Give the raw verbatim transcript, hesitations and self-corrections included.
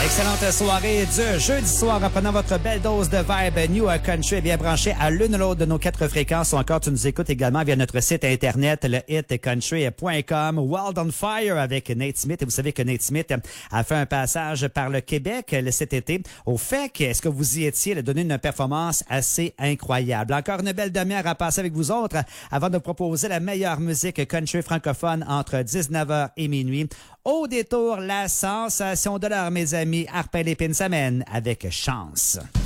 Excellente soirée du jeudi soir en prenant votre belle dose de vibe New Country bien branché à l'une ou l'autre de nos quatre fréquences ou encore tu nous écoutes également via notre site internet le hit country point com. Wild on Fire avec Nate Smith et vous savez que Nate Smith a fait un passage par le Québec cet été. Au fait que est-ce que vous y étiez, il a donné une performance assez incroyable. Encore une belle demi-heure à passer avec vous autres avant de proposer la meilleure musique country francophone entre dix-neuf heures et minuit. Au détour, la sensation de l'heure, mes amis, Arpel Épine s'amène avec chance.